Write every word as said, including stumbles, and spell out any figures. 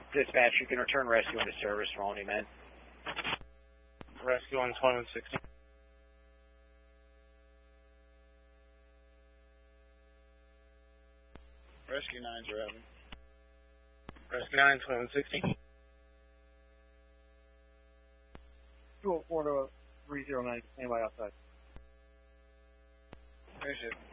Dispatch, you can return rescue into service for all new men. Rescue on twenty-one sixty. Rescue nine's arriving. Rescue nine, twenty-one sixty. two oh four to three oh nine, anybody outside? Where's it?